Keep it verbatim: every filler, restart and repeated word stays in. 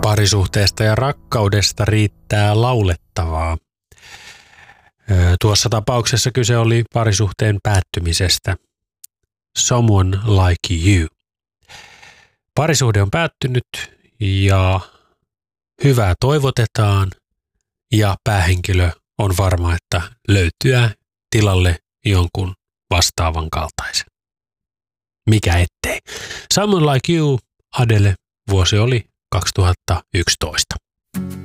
Parisuhteesta ja rakkaudesta riittää laulettavaa. Tuossa tapauksessa kyse oli parisuhteen päättymisestä. Someone like you. Parisuhde on päättynyt ja hyvää toivotetaan ja päähenkilö on varma, että löytyy tilalle jonkun vastaavan kaltaisen. Mikä ettei. Someone like you, Adele, vuosi oli kaksituhattayksitoista.